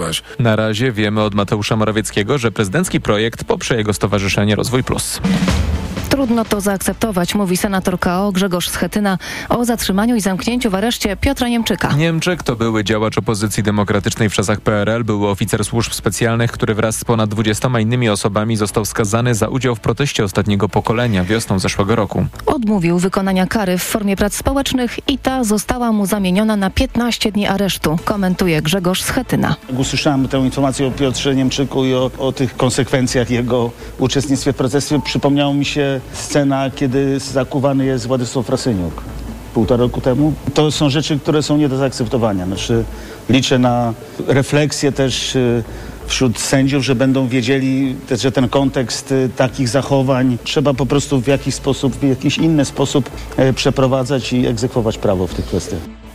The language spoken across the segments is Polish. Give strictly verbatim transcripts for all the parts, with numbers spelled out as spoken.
Na razie wiemy od Mateusza Morawieckiego, że prezydencki projekt poprze jego Stowarzyszenie Rozwój Plus. Trudno to zaakceptować, mówi senator K O Grzegorz Schetyna o zatrzymaniu i zamknięciu w areszcie Piotra Niemczyka. Niemczyk to były działacz opozycji demokratycznej w czasach P R L, były oficer służb specjalnych, który wraz z ponad dwudziestoma innymi osobami został skazany za udział w proteście ostatniego pokolenia wiosną zeszłego roku. Odmówił wykonania kary w formie prac społecznych i ta została mu zamieniona na piętnaście dni aresztu, komentuje Grzegorz Schetyna. Jak usłyszałem tę informację o Piotrze Niemczyku i o, o tych konsekwencjach jego uczestnictwie w procesie, przypomniało mi się scena, kiedy zakuwany jest Władysław Frasyniuk półtora roku temu. To są rzeczy, które są nie do zaakceptowania. Znaczy, liczę na refleksję też wśród sędziów, że będą wiedzieli, że ten kontekst takich zachowań trzeba po prostu w jakiś sposób, w jakiś inny sposób przeprowadzać i egzekwować prawo w tych kwestiach.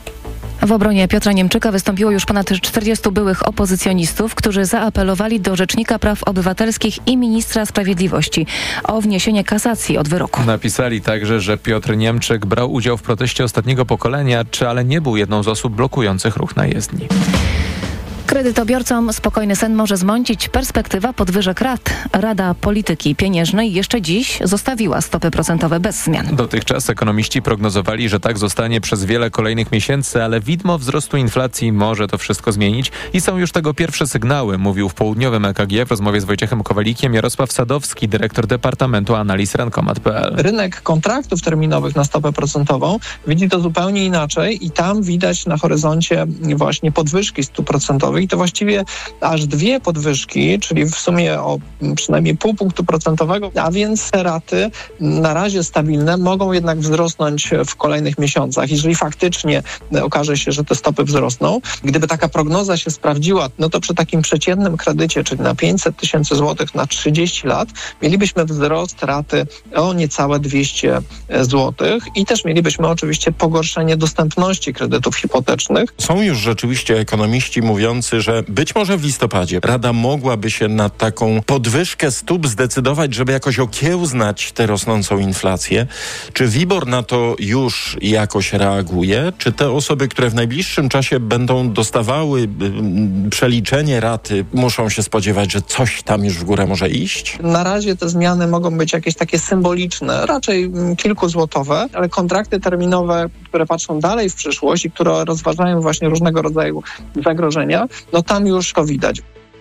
W obronie Piotra Niemczyka wystąpiło już ponad czterdziestu byłych opozycjonistów, którzy zaapelowali do Rzecznika Praw Obywatelskich i Ministra Sprawiedliwości o wniesienie kasacji od wyroku. Napisali także, że Piotr Niemczyk brał udział w proteście ostatniego pokolenia, czy ale nie był jedną z osób blokujących ruch na jezdni. Kredytobiorcom spokojny sen może zmącić perspektywa podwyżek rat. Rada Polityki Pieniężnej jeszcze dziś zostawiła stopy procentowe bez zmian. Dotychczas ekonomiści prognozowali, że tak zostanie przez wiele kolejnych miesięcy, ale widmo wzrostu inflacji może to wszystko zmienić i są już tego pierwsze sygnały, mówił w południowym E K G w rozmowie z Wojciechem Kowalikiem Jarosław Sadowski, dyrektor Departamentu Analiz Rankomat kropka P L. Rynek kontraktów terminowych na stopę procentową widzi to zupełnie inaczej i tam widać na horyzoncie właśnie podwyżki stóp procentowych. I to właściwie aż dwie podwyżki, czyli w sumie o przynajmniej pół punktu procentowego, a więc te raty na razie stabilne mogą jednak wzrosnąć w kolejnych miesiącach. Jeżeli faktycznie okaże się, że te stopy wzrosną, gdyby taka prognoza się sprawdziła, no to przy takim przeciętnym kredycie, czyli na pięćset tysięcy złotych na trzydzieści lat, mielibyśmy wzrost raty o niecałe dwieście złotych i też mielibyśmy oczywiście pogorszenie dostępności kredytów hipotecznych. Są już rzeczywiście ekonomiści mówiący, że być może w listopadzie Rada mogłaby się na taką podwyżkę stóp zdecydować, żeby jakoś okiełznać tę rosnącą inflację. Czy WIBOR na to już jakoś reaguje? Czy te osoby, które w najbliższym czasie będą dostawały y, przeliczenie raty, muszą się spodziewać, że coś tam już w górę może iść? Na razie te zmiany mogą być jakieś takie symboliczne, raczej kilkuzłotowe, ale kontrakty terminowe, które patrzą dalej w przyszłość i które rozważają właśnie różnego rodzaju zagrożenia, no tam już to widać.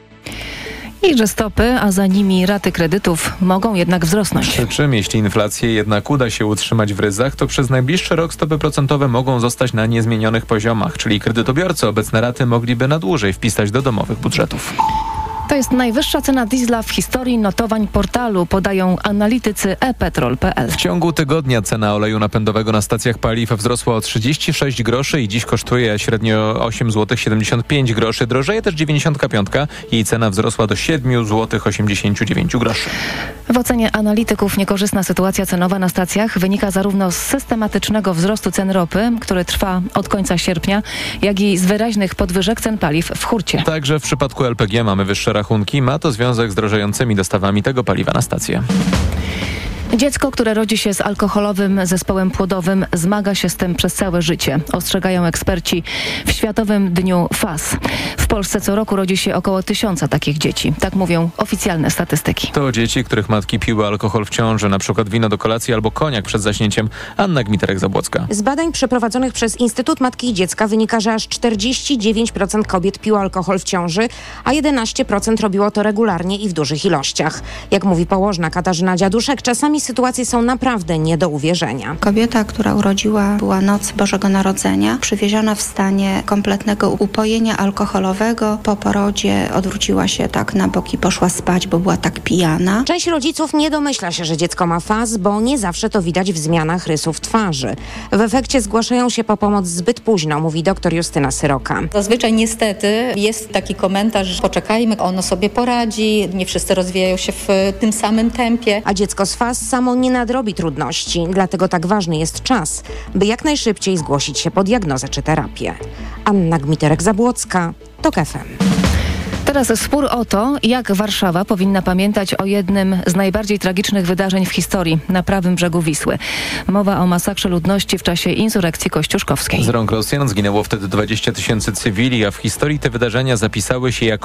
I że stopy, a za nimi raty kredytów mogą jednak wzrosnąć. Przy czym jeśli inflację jednak uda się utrzymać w ryzach, to przez najbliższy rok stopy procentowe mogą zostać na niezmienionych poziomach, czyli kredytobiorcy obecne raty mogliby na dłużej wpisać do domowych budżetów. To jest najwyższa cena diesla w historii notowań portalu, podają analitycy e petrol kropka p l. W ciągu tygodnia cena oleju napędowego na stacjach paliw wzrosła o trzydzieści sześć groszy i dziś kosztuje średnio osiem złotych siedemdziesiąt pięć groszy. Drożeje też dziewięćdziesiątka piątka. Jej cena wzrosła do siedem złotych osiemdziesiąt dziewięć groszy. W ocenie analityków niekorzystna sytuacja cenowa na stacjach wynika zarówno z systematycznego wzrostu cen ropy, który trwa od końca sierpnia, jak i z wyraźnych podwyżek cen paliw w hurcie. Także w przypadku L P G mamy wyższe rachunki. Ma to związek z drożejącymi dostawami tego paliwa na stację. Dziecko, które rodzi się z alkoholowym zespołem płodowym, zmaga się z tym przez całe życie, ostrzegają eksperci w Światowym Dniu F A S. W Polsce co roku rodzi się około tysiąca takich dzieci. Tak mówią oficjalne statystyki. To dzieci, których matki piły alkohol w ciąży, na przykład wino do kolacji albo koniak przed zaśnięciem. Anna Gmiterek-Zabłocka. Z badań przeprowadzonych przez Instytut Matki i Dziecka wynika, że aż czterdzieści dziewięć procent kobiet piło alkohol w ciąży, a jedenaście procent robiło to regularnie i w dużych ilościach. Jak mówi położna Katarzyna Dziaduszek, czasami sytuacje są naprawdę nie do uwierzenia. Kobieta, która urodziła, była noc Bożego Narodzenia, przywieziona w stanie kompletnego upojenia alkoholowego. Po porodzie odwróciła się tak na bok i poszła spać, bo była tak pijana. Część rodziców nie domyśla się, że dziecko ma F A S, bo nie zawsze to widać w zmianach rysów twarzy. W efekcie zgłaszają się po pomoc zbyt późno, mówi dr Justyna Syroka. Zazwyczaj niestety jest taki komentarz, że poczekajmy, ono sobie poradzi, nie wszyscy rozwijają się w tym samym tempie. A dziecko z F A S samo nie nadrobi trudności, dlatego tak ważny jest czas, by jak najszybciej zgłosić się po diagnozę czy terapię. Anna Gmiterek-Zabłocka, TOK F M. teraz spór o to, jak Warszawa powinna pamiętać o jednym z najbardziej tragicznych wydarzeń w historii na prawym brzegu Wisły. Mowa o masakrze ludności w czasie insurekcji kościuszkowskiej. Z rąk Rosjan zginęło wtedy dwadzieścia tysięcy cywili, a w historii te wydarzenia zapisały się jako